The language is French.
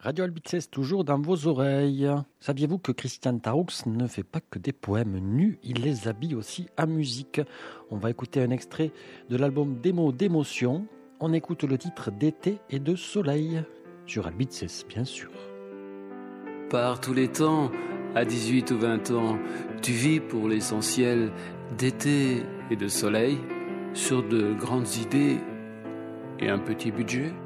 Radio Albices, toujours dans vos oreilles. Saviez-vous que Christian Taux ne fait pas que des poèmes nus, il les habille aussi à musique. On va écouter un extrait de l'album Démo d'émotion. On écoute le titre d'été et de soleil, sur Albices bien sûr. Par tous les temps, à 18 ou 20 ans, tu vis pour l'essentiel d'été et de soleil, sur de grandes idées et un petit budget.